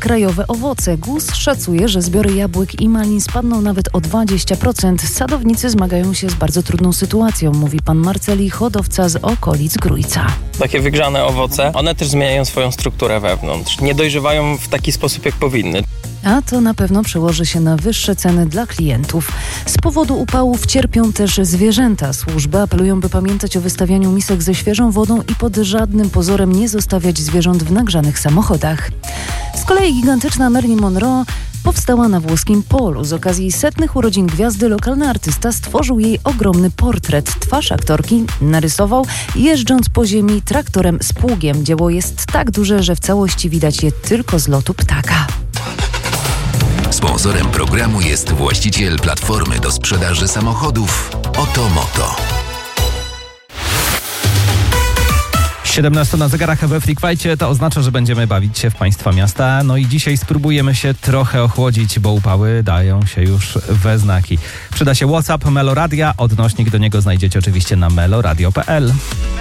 krajowe owoce. GUS szacuje, że zbiory jabłek i malin spadną nawet o 20%. Sadownicy zmagają się z bardzo trudną sytuacją, mówi pan Marceli, hodowca z okolic Grójca. Takie wygrzane owoce, one też zmieniają swoją strukturę wewnątrz. Nie dojrzewają w taki sposób, jak powinny. A to na pewno przełoży się na wyższe ceny dla klientów. Z powodu upałów cierpią też zwierzęta. Służby apelują, by pamiętać o wystawianiu misek ze świeżą wodą i pod żadnym pozorem nie zostawiać zwierząt w nagrzanych samochodach. Z kolei gigantyczna Marilyn Monroe powstała na włoskim polu. Z okazji 100. urodzin gwiazdy lokalny artysta stworzył jej ogromny portret. Twarz aktorki narysował, jeżdżąc po ziemi traktorem z pługiem. Dzieło jest tak duże, że w całości widać je tylko z lotu ptaka. Sponsorem programu jest właściciel platformy do sprzedaży samochodów Otomoto. 17 na zegarach we Freak Fight'cie, to oznacza, że będziemy bawić się w państwa miasta. No i dzisiaj spróbujemy się trochę ochłodzić, bo upały dają się już we znaki. Przyda się WhatsApp Meloradia, odnośnik do niego znajdziecie oczywiście na meloradio.pl.